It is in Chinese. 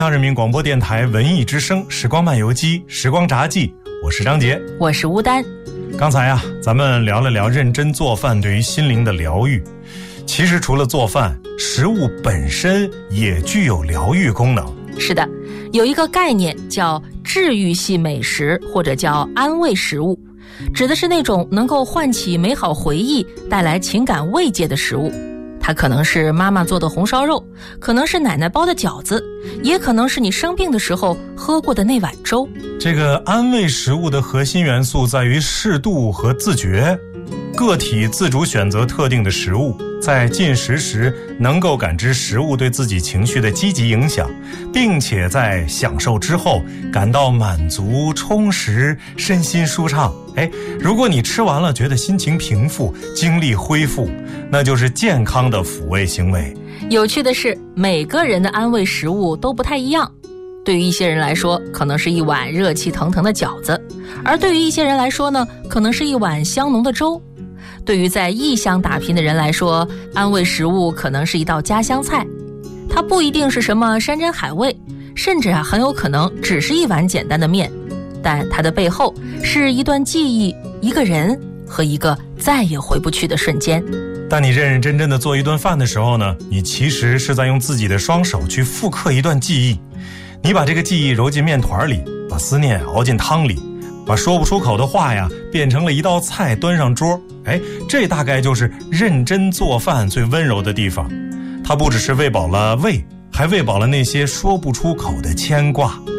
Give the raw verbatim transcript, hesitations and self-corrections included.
中央人民广播电台文艺之声时光漫游记时光札记，我是张杰， 我是吴丹。 刚才啊，咱们聊了聊认真做饭对于心灵的疗愈。其实除了做饭，食物本身也具有疗愈功能。 是的，有一个概念叫治愈系美食，或者叫安慰食物，指的是那种能够唤起美好回忆、带来情感慰藉的食物。它可能是妈妈做的红烧肉，可能是奶奶包的饺子，也可能是你生病的时候喝过的那碗粥。 这个安慰食物的核心元素在于适度和自觉，个体自主选择特定的食物，在进食时能够感知食物对自己情绪的积极影响，并且在享受之后感到满足、充实、身心舒畅。哎，如果你吃完了觉得心情平复、精力恢复，那就是健康的抚慰行为。 有趣的是，每个人的安慰食物都不太一样。对于一些人来说，可能是一碗热气腾腾的饺子，而对于一些人来说呢，可能是一碗香浓的粥。对于在异乡打拼的人来说，安慰食物可能是一道家乡菜，它不一定是什么山珍海味，甚至啊很有可能只是一碗简单的面，但它的背后是一段记忆、一个人和一个再也回不去的瞬间。 当你认认真真的做一顿饭的时候呢，你其实是在用自己的双手去复刻一段记忆。你把这个记忆揉进面团里，把思念熬进汤里，把说不出口的话呀变成了一道菜端上桌。哎，这大概就是认真做饭最温柔的地方。它不只是喂饱了胃，还喂饱了那些说不出口的牵挂。